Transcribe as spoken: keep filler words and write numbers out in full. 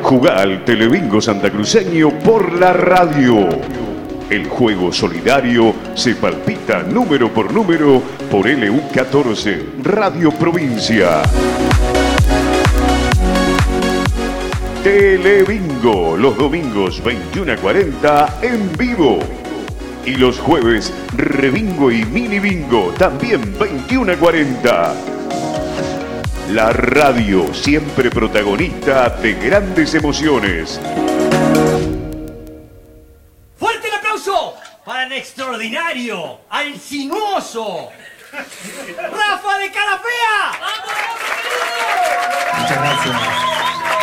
Jugá al Telebingo santacruceño por la radio. El juego solidario se palpita número por número por L U catorce, Radio Provincia. Telebingo, los domingos veintiuno a cuarenta en vivo. Y los jueves, Rebingo y Mini Bingo, también veintiuno a cuarenta. La radio, siempre protagonista de grandes emociones. ¡Fuerte el aplauso para el extraordinario, al sinuoso Rafa de Carapea! Muchas gracias.